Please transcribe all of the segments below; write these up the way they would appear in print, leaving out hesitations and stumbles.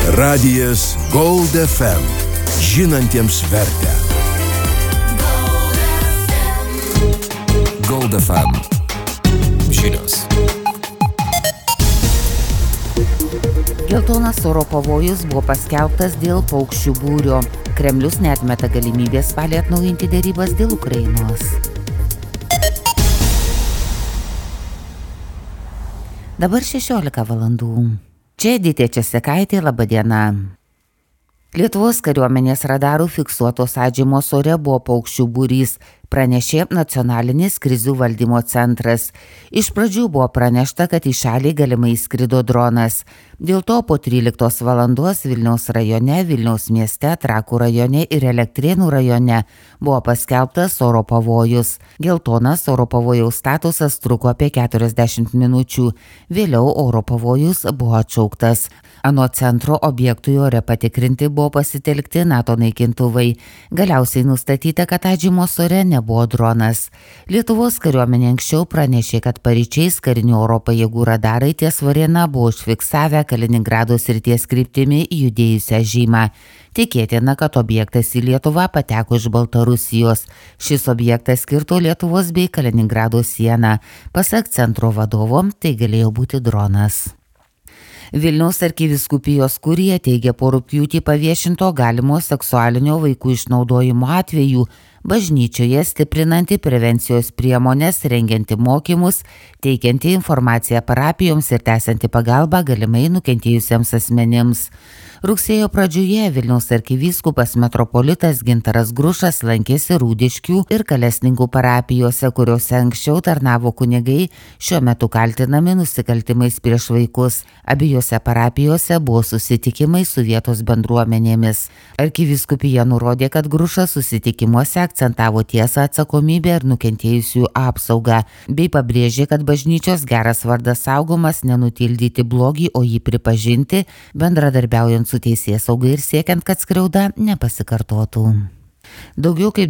Radijas Gold FM. Žinantiems vertę. Gold FM. Žinios. Geltonas oro pavojus buvo paskelbtas dėl paukščių būrio. Kremlius neatmeta galimybės spalį atnaujinti derybas dėl Ukrainos. Dabar 16 valandų. Čia Editė Česekaitė, laba diena. Lietuvos kariuomenės radarų fiksuotos atžymos ore buvo paukščių būrys, pranešė Nacionalinis krizių valdymo centras. Iš pradžių buvo pranešta, kad į šalį galimai įskrido dronas. Dėl to po 13 valandos Vilniaus rajone, Vilniaus mieste, Trakų rajone ir Elektrėnų rajone buvo paskelbtas oro pavojus. Geltonas oro pavojaus statusas truko apie 40 minučių. Vėliau oro pavojus buvo atšauktas. Anot centro objektui ore patikrinti buvo pasitelkti NATO naikintuvai. Galiausiai nustatyta, kad atžymos ore nebuvo dronas. Lietuvos kariuomenė anksčiau pranešė, kad paryčiais karinių oro pajėgų radarai ties Varėna buvo užfiksavę Kaliningrado srities kryptimi judėjusią žymą. Tikėtina, kad objektas į Lietuvą pateko iš Baltarusijos. Šis objektas kirto Lietuvos bei Kaliningrado sieną. Pasak centro vadovo, tai galėjo būti dronas. Vilniaus arkivyskupijos kurija teigia po rugpjūtį paviešinto galimo seksualinio vaikų išnaudojimo atvejų bažnyčioje stiprinanti prevencijos priemonės, rengianti mokymus, teikianti informaciją parapijoms ir tęsianti pagalbą galimai nukentėjusiems asmenims. Rugsėjo pradžioje Vilniaus arkivyskupas metropolitas Gintaras Grušas lankėsi Rūdiškių ir Kalesninkų parapijose, kuriuose anksčiau tarnavo kunigai, šiuo metu kaltinami nusikaltimais prieš vaikus. Abiejose parapijose buvo susitikimai su vietos bendruomenėmis. Arkivyskupija nurodė, kad Grušas susitikimuose akcentavo tiesą, atsakomybę ir nukentėjusių apsaugą, bei pabrėžė, kad bažnyčios geras vardas saugomas nenutildyti blogį, o jį pripažinti, bendradarbiaujant su teisėsauga ir siekiant, kad skriauda nepasikartotų. Daugiau kaip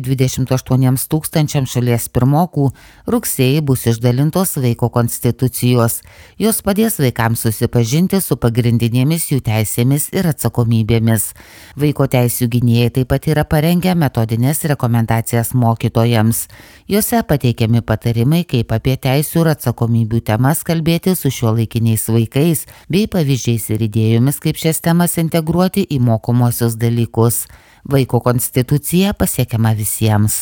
28 000 šalies pirmokų rugsėjį bus išdalintos vaiko konstitucijos. Jos padės vaikams susipažinti su pagrindinėmis jų teisėmis ir atsakomybėmis. Vaiko teisių gynėjai taip pat yra parengę metodinės rekomendacijas mokytojams. Jose pateikiami patarimai, kaip apie teisių ir atsakomybių temas kalbėti su šiuolaikiniais vaikais, bei pavyzdžiais ir idėjomis, kaip šias temas integruoti į mokomuosius dalykus. Vaiko konstitucija pasiekiama visiems.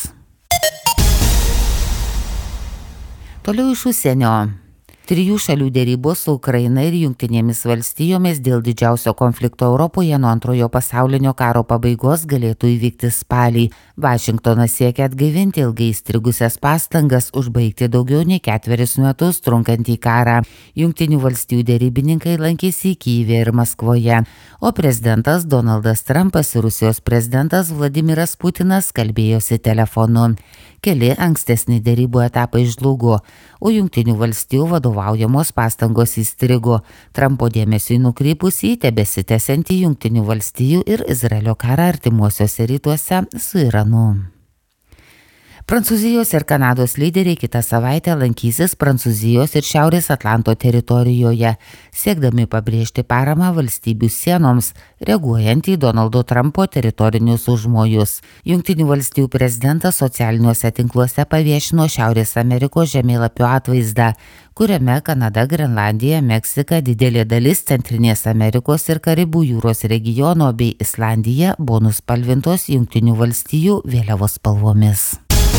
Toliau iš užsienio. 3 šalių derybos su Ukraina ir Jungtinėmis valstijomis dėl didžiausio konflikto Europoje nuo Antrojo pasaulinio karo pabaigos galėtų įvykti spalį. Vašingtonas siekia atgaivinti ilgai įstrigusias pastangas užbaigti daugiau nei 4 metus trunkantį karą. Jungtinių valstijų derybininkai lankėsi Kyjive ir Maskvoje, o prezidentas Donaldas Trumpas ir Rusijos prezidentas Vladimiras Putinas kalbėjosi telefonu. Keli ankstesni derybų etapai žlugo, o Jungtinių valstijų vadovaujamos pastangos įstrigo, Trumpo dėmesiui nukreipus į tebesitęsiantį Jungtinių valstijų ir Izraelio karą artimuosiuose rytuose su Iranu. Prancūzijos ir Kanados lyderiai kitą savaitę lankysis Prancūzijos ir Šiaurės Atlanto teritorijoje, siekdami pabrėžti paramą valstybių sienoms, reaguojant į Donaldo Trumpo teritorinius užmojus. Jungtinių valstijų prezidentas socialiniuose tinkluose paviešino Šiaurės Amerikos žemėlapio atvaizdą, kuriame Kanada, Grenlandija, Meksika, didelė dalis Centrinės Amerikos ir Karibų jūros regiono bei Islandija buvo nuspalvintos Jungtinių valstijų vėliavos spalvomis.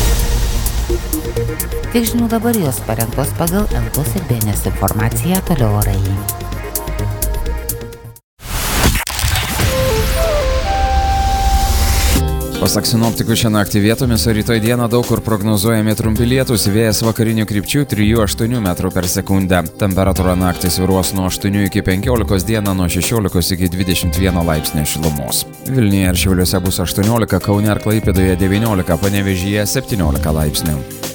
Tiek žinių dabar, jos parengtos pagal Eltos ir Bėnės informaciją, toliau orai. Pasak sinoptikų, šią naktį vietomis, o rytoj dieną daug kur prognozuojami trumpi lietūs, vėjas vakarinių krypčių 3–8 metrų per sekundę. Temperatūra naktį svyruos nuo 8 iki 15, dieną nuo 16 iki 21 laipsnio šilumos. Vilniuje ir Šiauliuose bus 18, Kaune ir Klaipėdoje 19, Panevėžyje 17 laipsnių.